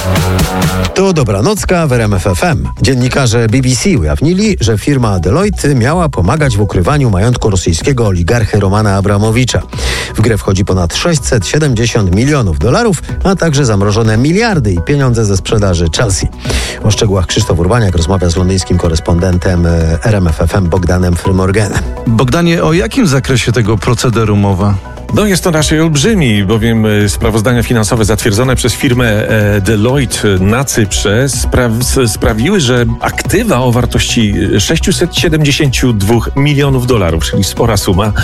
Tu Dobranocka w RMF FM. Dziennikarze BBC ujawnili, że firma Deloitte miała pomagać w ukrywaniu majątku rosyjskiego oligarchy Romana Abramowicza. W grę wchodzi ponad $670 milionów, a także zamrożone miliardy i pieniądze ze sprzedaży Chelsea. O szczegółach Krzysztof Urbaniak rozmawia z londyńskim korespondentem RMF FM Bogdanem Frymorganem. Bogdanie, o jakim zakresie tego procederu mowa? Jest to raczej olbrzymi, bowiem sprawozdania finansowe zatwierdzone przez firmę Deloitte na Cyprze sprawiły, że aktywa o wartości $672 milionów, czyli spora suma,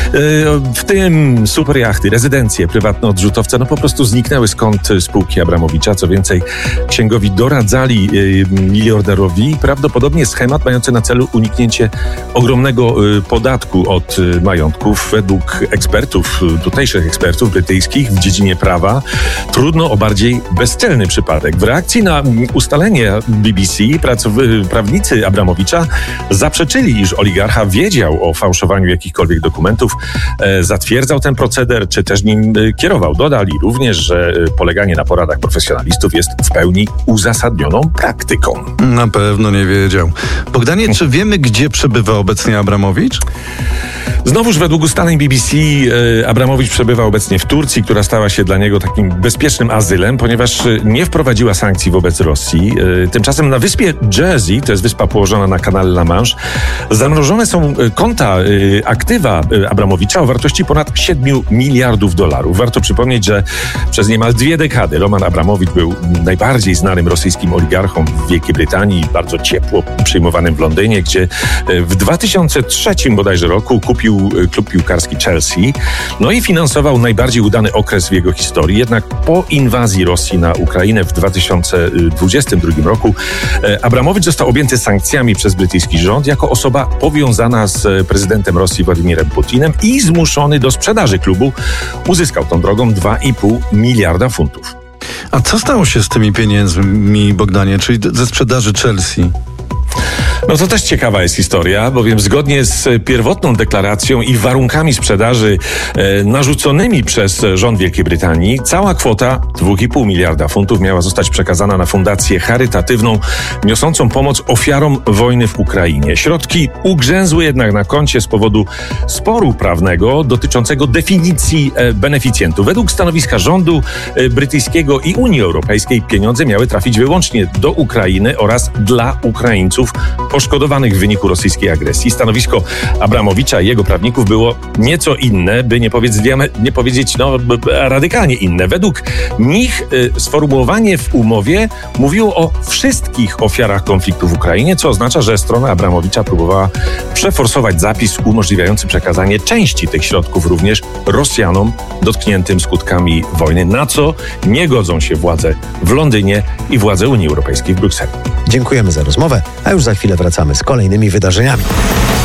w tym superjachty, rezydencje, prywatne odrzutowce, po prostu zniknęły z kont spółki Abramowicza. Co więcej, księgowi doradzali miliarderowi prawdopodobnie schemat mający na celu uniknięcie ogromnego podatku od majątków. Według tutejszych ekspertów brytyjskich w dziedzinie prawa trudno o bardziej bezczelny przypadek. W reakcji na ustalenie BBC prawnicy Abramowicza zaprzeczyli, iż oligarcha wiedział o fałszowaniu jakichkolwiek dokumentów, zatwierdzał ten proceder, czy też nim kierował. Dodali również, że poleganie na poradach profesjonalistów jest w pełni uzasadnioną praktyką. Na pewno nie wiedział. Bogdanie, czy wiemy, gdzie przebywa obecnie Abramowicz? Znowuż według ustaleń BBC Abramowicz przebywa obecnie w Turcji, która stała się dla niego takim bezpiecznym azylem, ponieważ nie wprowadziła sankcji wobec Rosji. Tymczasem na wyspie Jersey, to jest wyspa położona na kanale La Manche, zamrożone są konta, aktywa Abramowicza o wartości ponad $7 miliardów. Warto przypomnieć, że przez niemal 2 dekady Roman Abramowicz był najbardziej znanym rosyjskim oligarchą w Wielkiej Brytanii, bardzo ciepło przyjmowanym w Londynie, gdzie w 2003 bodajże roku kupił klub piłkarski Chelsea, i finansował najbardziej udany okres w jego historii. Jednak po inwazji Rosji na Ukrainę w 2022 roku Abramowicz został objęty sankcjami przez brytyjski rząd jako osoba powiązana z prezydentem Rosji Władimirem Putinem i zmuszony do sprzedaży klubu. Uzyskał tą drogą $2,5 miliarda. A co stało się z tymi pieniędzmi, Bogdanie, czyli ze sprzedaży Chelsea? To też ciekawa jest historia, bowiem zgodnie z pierwotną deklaracją i warunkami sprzedaży narzuconymi przez rząd Wielkiej Brytanii, cała kwota $2,5 miliarda miała zostać przekazana na fundację charytatywną niosącą pomoc ofiarom wojny w Ukrainie. Środki ugrzęzły jednak na koncie z powodu sporu prawnego dotyczącego definicji beneficjentów. Według stanowiska rządu brytyjskiego i Unii Europejskiej pieniądze miały trafić wyłącznie do Ukrainy oraz dla Ukraińców poszkodowanych w wyniku rosyjskiej agresji. Stanowisko Abramowicza i jego prawników było nieco inne, by nie powiedzieć radykalnie inne. Według nich sformułowanie w umowie mówiło o wszystkich ofiarach konfliktu w Ukrainie, co oznacza, że strona Abramowicza próbowała przeforsować zapis umożliwiający przekazanie części tych środków również Rosjanom dotkniętym skutkami wojny, na co nie godzą się władze w Londynie i władze Unii Europejskiej w Brukseli. Dziękujemy za rozmowę, a już za chwilę wracamy z kolejnymi wydarzeniami.